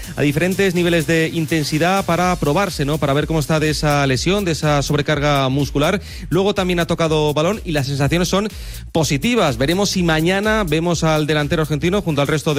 a diferentes niveles de intensidad para probarse, ¿no? Para ver cómo está de esa lesión, de esa sobrecarga muscular. Luego también ha tocado balón y las sensaciones son positivas. Veremos si mañana vemos al delantero argentino junto al resto de